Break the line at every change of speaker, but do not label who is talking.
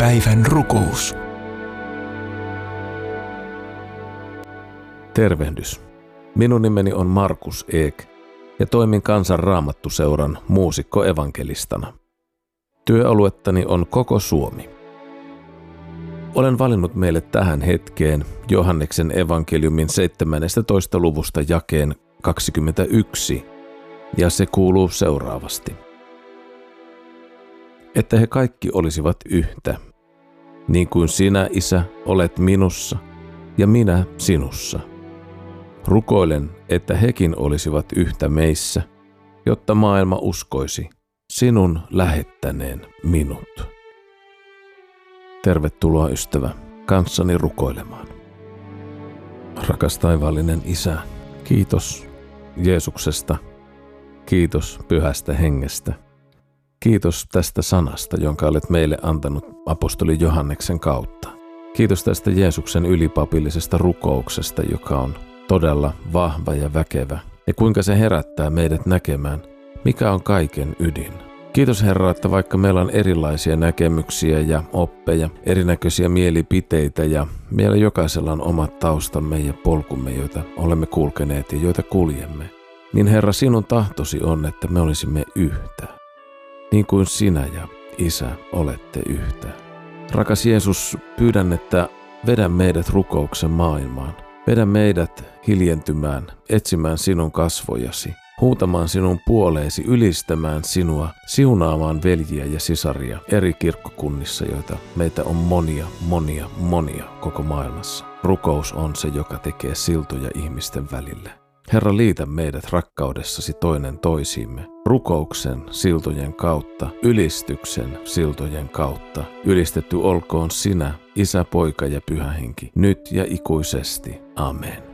Päivän rukous.
Tervehdys. Minun nimeni on Markus Eek ja toimin Kansan Raamattuseuran muusikko-evankelistana. Työaluettani on koko Suomi. Olen valinnut meille tähän hetkeen Johanneksen evankeliumin 17. luvusta jakeen 21, ja se kuuluu seuraavasti. Että he kaikki olisivat yhtä, niin kuin sinä, Isä, olet minussa ja minä sinussa. Rukoilen, että hekin olisivat yhtä meissä, jotta maailma uskoisi sinun lähettäneen minut. Tervetuloa, ystävä, kanssani rukoilemaan. Rakas taivaallinen Isä, kiitos Jeesuksesta, kiitos Pyhästä Hengestä. Kiitos tästä sanasta, jonka olet meille antanut apostoli Johanneksen kautta. Kiitos tästä Jeesuksen ylipapillisesta rukouksesta, joka on todella vahva ja väkevä, ja kuinka se herättää meidät näkemään, mikä on kaiken ydin. Kiitos Herra, että vaikka meillä on erilaisia näkemyksiä ja oppeja, erinäköisiä mielipiteitä ja meillä jokaisella on omat taustamme ja polkumme, joita olemme kulkeneet ja joita kuljemme, niin Herra, sinun tahtosi on, että me olisimme yhtä, niin kuin sinä ja Isä olette yhtä. Rakas Jeesus, pyydän, että vedä meidät rukouksen maailmaan. Vedä meidät hiljentymään, etsimään sinun kasvojasi, huutamaan sinun puoleesi, ylistämään sinua, siunaamaan veljiä ja sisaria eri kirkkokunnissa, joita meitä on monia koko maailmassa. Rukous on se, joka tekee siltoja ihmisten välille. Herra, liitä meidät rakkaudessasi toinen toisiimme, rukouksen siltojen kautta, ylistyksen siltojen kautta. Ylistetty olkoon sinä, Isä, Poika ja Pyhä Henki, nyt ja ikuisesti. Amen.